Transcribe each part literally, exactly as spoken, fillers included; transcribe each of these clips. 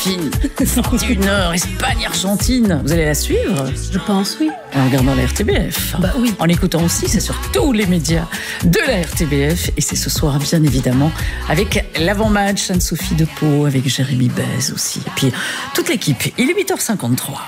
Delphine. vingt et une heures, Espagne-Argentine. Vous allez la suivre? Je pense, oui. En regardant la R T B F. Bah oui. En écoutant aussi, c'est sur tous les médias de la R T B F. Et c'est ce soir, bien évidemment, avec l'avant-match Anne-Sophie de Pau, avec Jérémy Bèze aussi. Et puis, toute l'équipe. Il est huit heures cinquante-trois.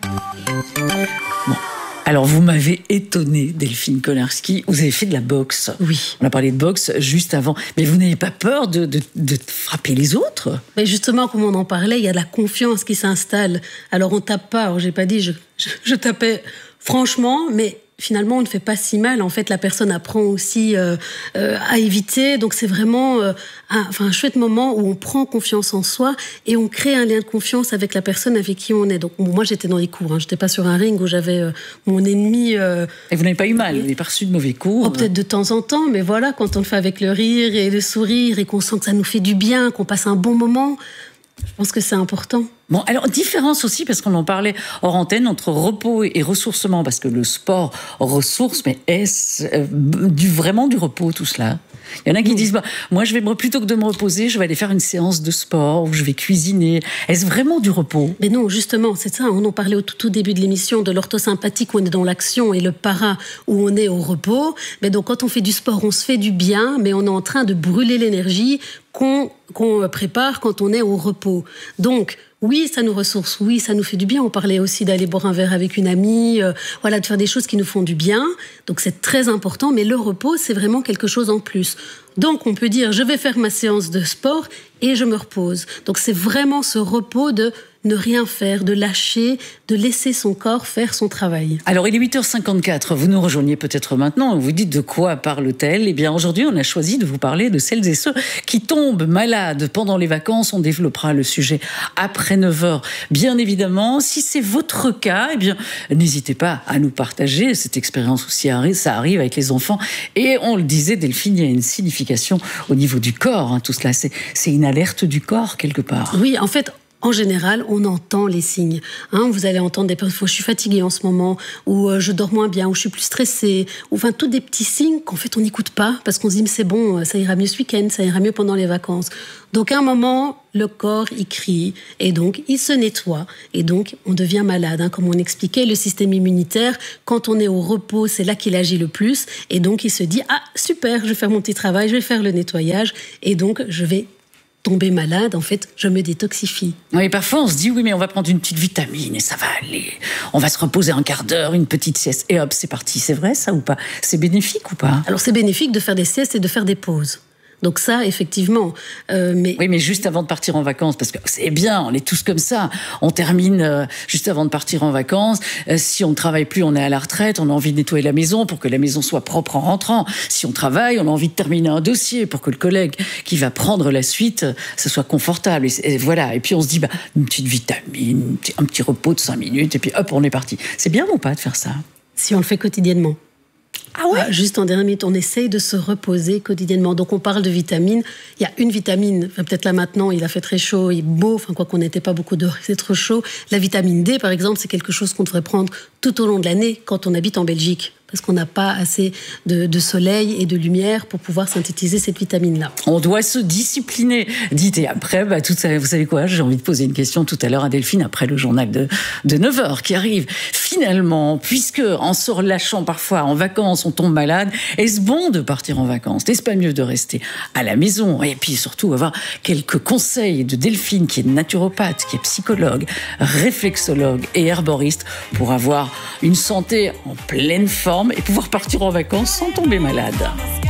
Bon. Alors, vous m'avez étonné, Delphine Kolarski. Vous avez fait de la boxe. Oui. On a parlé de boxe juste avant. Mais vous n'avez pas peur de, de, de frapper les autres? Mais justement, comme on en parlait, il y a de la confiance qui s'installe. Alors, on tape pas. Alors, j'ai pas dit, je, je, je tapais franchement, mais finalement, on ne fait pas si mal. En fait, la personne apprend aussi euh, euh, à éviter. Donc, c'est vraiment euh, un, enfin, un chouette moment où on prend confiance en soi et on crée un lien de confiance avec la personne avec qui on est. Donc, bon, moi, j'étais dans les cours. Hein. J'étais pas sur un ring où j'avais euh, mon ennemi. Euh, et vous n'avez pas eu mal? Vous n'avez pas reçu de mauvais coups? Oh, peut-être de temps en temps, mais voilà, quand on le fait avec le rire et le sourire et qu'on sent que ça nous fait du bien, qu'on passe un bon moment, je pense que c'est important. Bon, alors, différence aussi, parce qu'on en parlait hors antenne, entre repos et ressourcement, parce que le sport ressource, mais est-ce euh, du, vraiment du repos, tout cela? Il y en a qui disent, bah, moi, je vais me, plutôt que de me reposer, je vais aller faire une séance de sport, ou je vais cuisiner. Est-ce vraiment du repos? Mais non, justement, c'est ça. On en parlait au tout, tout début de l'émission, de l'orthosympathique où on est dans l'action et le para où on est au repos. Mais donc, quand on fait du sport, on se fait du bien, mais on est en train de brûler l'énergie qu'on, qu'on prépare quand on est au repos. Donc, oui, ça nous ressource, oui, ça nous fait du bien. On parlait aussi d'aller boire un verre avec une amie, euh, voilà, de faire des choses qui nous font du bien. Donc c'est très important, mais le repos, c'est vraiment quelque chose en plus. Donc on peut dire, je vais faire ma séance de sport et je me repose. Donc c'est vraiment ce repos de ne rien faire, de lâcher, de laisser son corps faire son travail. Alors il est huit heures cinquante-quatre, vous nous rejoignez peut-être maintenant, vous dites de quoi parle-t-elle? Eh bien aujourd'hui on a choisi de vous parler de celles et ceux qui tombent malades pendant les vacances. On développera le sujet après neuf heures. Bien évidemment, si c'est votre cas, eh bien n'hésitez pas à nous partager cette expérience aussi. Ça arrive avec les enfants et on le disait Delphine, il y a une signification au niveau du corps, hein, tout cela, c'est, c'est une alerte du corps quelque part. Oui, en fait, en général, on entend les signes. Hein, vous allez entendre des personnes, je suis fatiguée en ce moment, ou euh, je dors moins bien, ou je suis plus stressée, ou enfin tous des petits signes qu'en fait on n'écoute pas parce qu'on se dit mais c'est bon, ça ira mieux ce week-end, ça ira mieux pendant les vacances. Donc à un moment, le corps il crie et donc il se nettoie et donc on devient malade. Hein, comme on expliquait, le système immunitaire, quand on est au repos, c'est là qu'il agit le plus et donc il se dit ah super, je vais faire mon petit travail, je vais faire le nettoyage et donc je vais tomber malade, en fait, je me détoxifie. Oui, parfois on se dit, oui, mais on va prendre une petite vitamine et ça va aller. On va se reposer un quart d'heure, une petite sieste, et hop, c'est parti. C'est vrai, ça, ou pas? C'est bénéfique ou pas? Alors, c'est bénéfique de faire des siestes et de faire des pauses. Donc ça, effectivement. Euh, mais... Oui, mais juste avant de partir en vacances, parce que c'est bien, on est tous comme ça. On termine euh, juste avant de partir en vacances. Euh, si on ne travaille plus, on est à la retraite, on a envie de nettoyer la maison pour que la maison soit propre en rentrant. Si on travaille, on a envie de terminer un dossier pour que le collègue qui va prendre la suite, euh, ça soit confortable. Et, et voilà. Et puis on se dit, bah, une petite vitamine, un petit repos de cinq minutes, et puis hop, on est parti. C'est bien ou pas de faire ça? Si on le fait quotidiennement. Ah ouais? Juste en dernière minute, on essaye de se reposer quotidiennement. Donc on parle de vitamines. Il y a une vitamine, enfin, peut-être là maintenant, il a fait très chaud, il est beau, enfin quoi qu'on n'était pas beaucoup dehors, c'est trop chaud. La vitamine D, par exemple, c'est quelque chose qu'on devrait prendre tout au long de l'année quand on habite en Belgique. Parce qu'on n'a pas assez de, de soleil et de lumière pour pouvoir synthétiser cette vitamine-là. On doit se discipliner. Dites, et après, bah, tout ça, vous savez quoi, j'ai envie de poser une question tout à l'heure à Delphine, après le journal de, de neuf heures qui arrive. Finalement, puisque en se relâchant parfois en vacances, on tombe malade, est-ce bon de partir en vacances? N'est-ce pas mieux de rester à la maison? Et puis surtout avoir quelques conseils de Delphine, qui est naturopathe, qui est psychologue, réflexologue et herboriste, pour avoir une santé en pleine forme et pouvoir partir en vacances sans tomber malade.